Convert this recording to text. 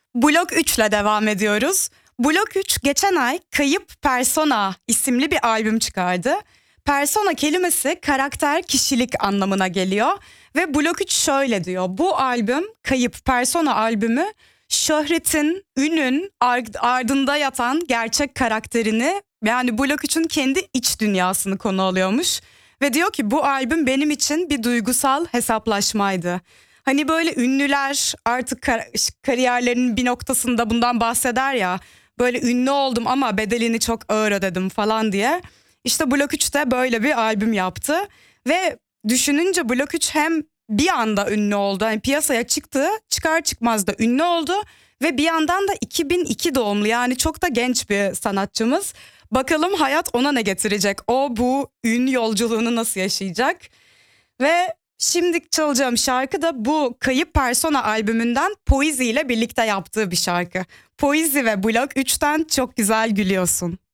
Blok 3 ile devam ediyoruz. Blok 3 geçen ay Kayıp Persona isimli bir albüm çıkardı. Persona kelimesi karakter, kişilik anlamına geliyor. Ve Blok 3 şöyle diyor. Bu albüm, Kayıp Persona albümü, şöhretin, ünün ardında yatan gerçek karakterini, yani Blok 3'ün kendi iç dünyasını konu alıyormuş. Ve diyor ki bu albüm benim için bir duygusal hesaplaşmaydı. Hani böyle ünlüler artık kariyerlerinin bir noktasında bundan bahseder ya. Böyle ünlü oldum ama bedelini çok ağır ödedim falan diye. İşte Blok 3 de böyle bir albüm yaptı. Ve düşününce Blok 3 hem bir anda ünlü oldu. Yani piyasaya çıktı, çıkar çıkmaz da ünlü oldu. Ve bir yandan da 2002 doğumlu, yani çok da genç bir sanatçımız. Bakalım hayat ona ne getirecek? O bu ün yolculuğunu nasıl yaşayacak? Ve şimdi çalacağım şarkı da bu Kayıp Persona albümünden Poizi ile birlikte yaptığı bir şarkı. Poizi ve Blok 3'ten Çok Güzel Gülüyorsun.